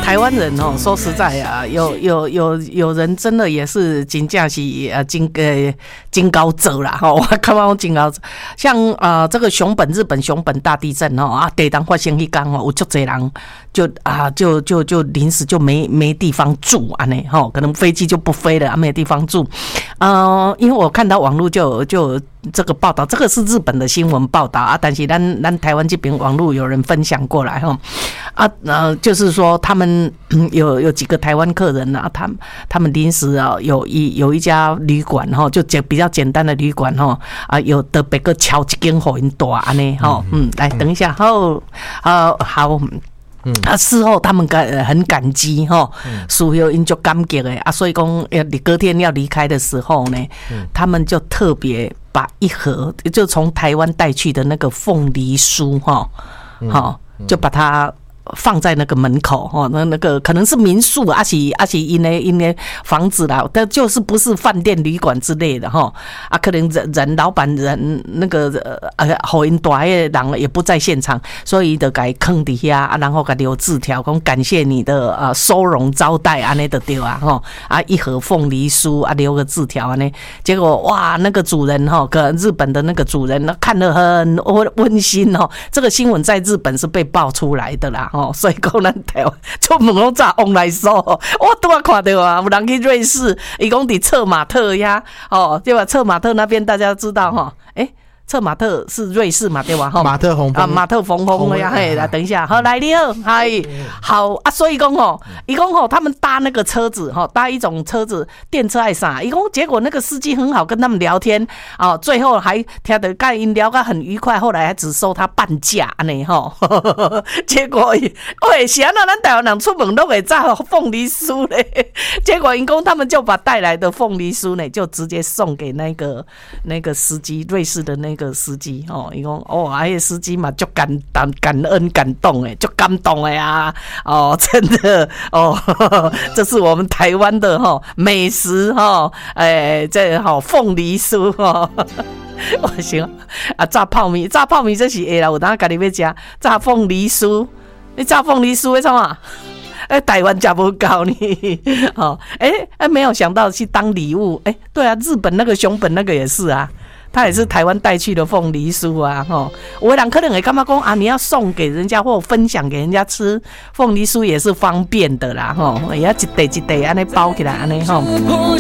台湾人哦，说实在啊，有人真的也是真正是金高者啦哈，我看到金高者，像这个日本熊本大地震哦啊，地震发生一天哦，有足多人就临时就没地方住啊呢哈，可能飞机就不飞了啊，没地方住，因为我看到网络就这个报道，这个是日本的新闻报道啊，但是咱台湾这边网络有人分享过来哈就是说他们有几个台湾客人啊，他们临时啊有一家旅馆哈，就比较简单的旅馆哈有特别个敲一间给因住安尼哈，来等一下好。事后他们很感激哈，事后因就感激的啊，所以讲隔天要离开的时候呢，他们就特别把一盒就从台湾带去的那个凤梨酥哈，就把它放在那个门口哦，那个可能是民宿啊，是因为房子啦，但就是不是饭店旅馆之类的哈啊，可能老板人那个后因大的人也不在现场，所以就给坑底下啊，然后给留字条，讲感谢你的收容招待安尼就对啊哈啊，一盒凤梨酥啊，留个字条安尼，结果哇，那个主人哈，日本的那个主人看得很温馨哦，这个新闻在日本是被爆出来的啦。所以讲咱台湾出门拢早往来说，我拄仔看到啊，有人去瑞士，伊讲伫策马特呀，对吧？策马特那边大家知道哈，策马特是瑞士嘛，对吧？马特洪峰啊，马特洪峰呀，嘿，来等一下，好，来你好，嗨，好啊，所以讲伊讲他们搭那个车子搭一种车子电车还啥，伊讲结果那个司机很好跟他们聊天最后还听得跟因聊得很愉快，后来还只收他半价呢结果是啊，那咱台湾人出门都会炸凤梨酥嘞，结果因讲他们就把带来的凤梨酥呢，就直接送给那个司机，瑞士的那个司机伊讲那个司机嘛就感恩感动诶，就感动诶啊真的这是我们台湾的美食这凤梨酥我想炸泡面这是会啦，有当家己要吃炸凤梨酥，你炸凤梨酥会怎么？台湾吃不到呢，没有想到去当礼物，对啊，日本那个熊本那个也是啊。他也是台湾带去的凤梨酥啊，有的人可能会感觉说你要送给人家或分享给人家吃，凤梨酥也是方便的啦，也要一袋一袋安尼包起来安尼讲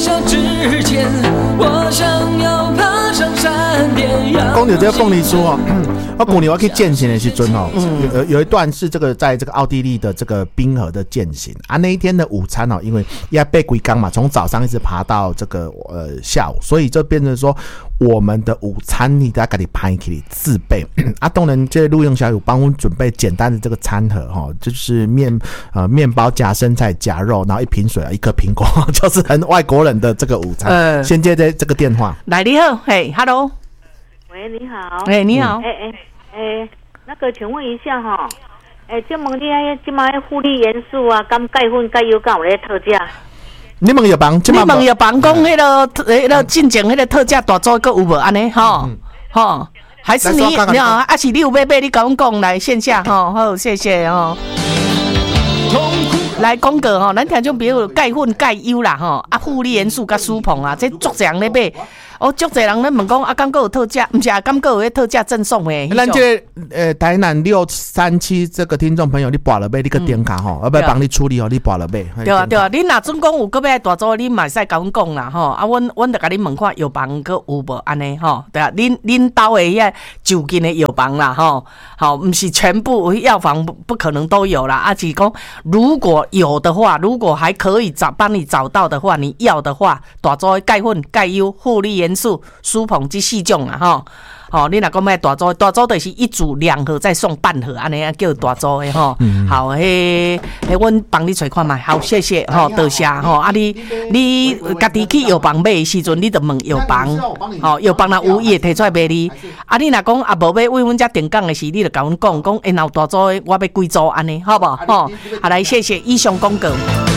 到这个凤梨酥我去年我去践行的时候有一段是这个在这个奥地利的这个冰河的践行啊，那一天的午餐因为要背几天嘛，从早上一直爬到这个下午，所以就变成说我们的午餐你都要自己拍起来自备当然这录用小友帮我们准备简单的这个餐盒就是面包加生菜加肉，然后一瓶水一颗苹果就是很外国人的这个午餐先接这个电话，来你好，嘿 ，Hello， 喂，你好， 你好， 那个请问一下这问你现在护理元素啊，跟钙粉钙油敢有咧特价？ 你问药房讲迄个进前迄个特价大组阁有无安尼还是你是你有要买你跟我讲来线下好谢谢来讲个咱听种比如钙粉钙油啦护理元素甲舒膨啊，这足侪人咧买。足侪人咧问讲敢还有特价，不是敢还有迄特价赠送诶。咱这台南637这个听众朋友，你拨了买，你个点卡我要帮你处理你拨了买。对啊，你若准讲有搁要大组，你嘛使甲阮讲啦阮就甲你问看药房搁有无安尼对啊，恁兜诶遐就近的药房啦不是全部药房不可能都有啦，是讲如果有的话，如果还可以帮你找到的话，你要的话，大组的钙粉、钙油、护理元素、舒膨这4种啦你若讲买大组就是一组2盒再送半盒安尼叫大组的好阮帮你找看卖，好谢谢多谢你家己去药房买的时阵，你就问药房药房若有伊会摕出来卖你你若讲无要为阮遮定岗的时，你就甲阮讲若有大组的我要几组安尼好不好来谢谢以上广告。